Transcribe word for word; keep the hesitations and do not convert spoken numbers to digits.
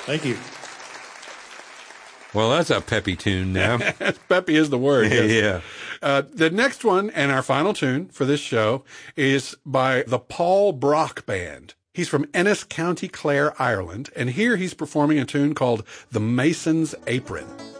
Thank you. Well, that's a peppy tune now. Peppy is the word. Yes. Yeah. Uh, the next one and our final tune for this show is by the Paul Brock Band. He's from Ennis, County Clare, Ireland, and here he's performing a tune called The Mason's Apron.